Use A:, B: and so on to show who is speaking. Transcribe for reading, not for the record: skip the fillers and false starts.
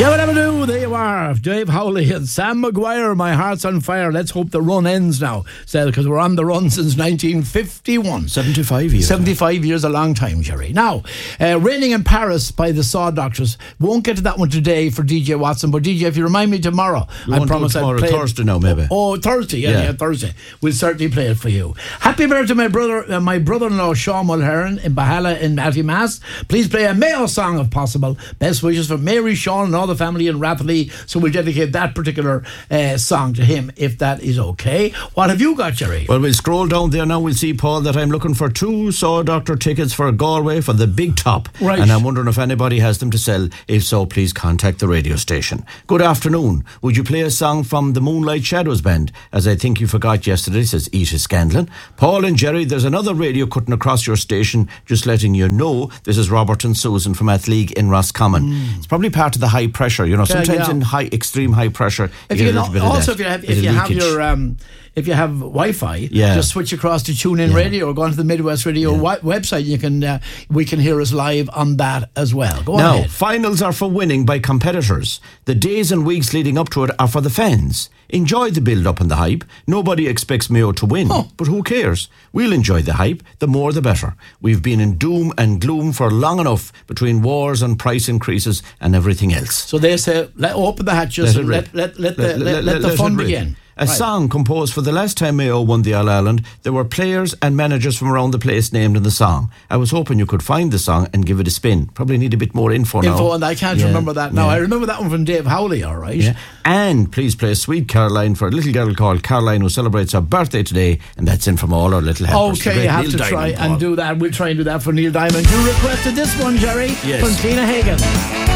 A: Yeah, whatever do, there you are. Dave Howley and Sam Maguire, My Heart's on Fire. Let's hope the run ends now, because we're on the run since 1951.
B: 75 years.
A: 75 years, a long time, Jerry. Now, Raining in Paris by the Saw Doctors. Won't get to that one today for DJ Watson, but DJ, if you remind me tomorrow, I promise I'll play
B: Thursday now, maybe.
A: Oh, Thursday, yeah, Thursday. We'll certainly play it for you. Happy birthday to my brother-in-law, Sean Mulherron, in Bahala in Ballymass. Please play a Mayo song if possible. Best wishes for Mary, Sean and all the family in Rathley. So we'll dedicate that particular song to him, if that is okay. What have you got, Jerry?
B: Well, we'll scroll down there now. We'll see, Paul, that I'm looking for 2 Saw Doctor tickets for Galway for the Big Top.
A: Right.
B: And I'm wondering if anybody has them to sell. If so, please contact the radio station. Good afternoon. Would you play a song from the Moonlight Shadows Band? As I think you forgot yesterday, says Ita Scanlon. Paul and Jerry, there's another radio cutting across your station, just letting you know. This is Robert and Susan from Athleague in Roscommon. It's probably part of the high pressure. You know, sometimes in extreme high pressure, you get a little bit of that.
A: If you have Wi-Fi, just switch across to TuneIn Radio or go onto the Midwest Radio website. You can we can hear us live on that as well. Go on ahead.
B: Finals are for winning by competitors. The days and weeks leading up to it are for the fans. Enjoy the build-up and the hype. Nobody expects Mayo to win, but who cares? We'll enjoy the hype. The more the better. We've been in doom and gloom for long enough between wars and price increases and everything else.
A: So they say, open the hatches and let the fun begin.
B: A song composed for the last time Mayo won the All-Ireland. There were players and managers from around the place named in the song. I was hoping you could find the song and give it a spin. Probably need a bit more info now.
A: And I can't remember that now. I remember that one from Dave Howley, all right.
B: Yeah. And please play Sweet Caroline for a little girl called Caroline who celebrates her birthday today, and that's in from all our little helpers.
A: Okay, you have to try and do that. We'll try and do that for Neil Diamond. You requested this one, Jerry, from Tina Hagen.